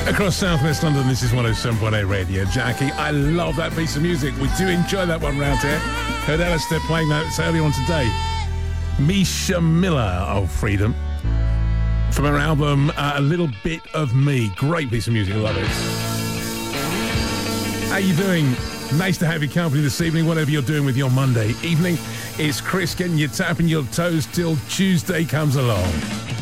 Across Southwest London, this is 107.8 Radio Jackie. I love that piece of music. We do enjoy that one round here. Heard Alistair playing that earlier on today. Misha Miller of Freedom. From her album, A Little Bit of Me. Great piece of music, love it. How you doing? Nice to have your company this evening, whatever you're doing with your Monday evening. It's Chris getting you tapping your toes till Tuesday comes along.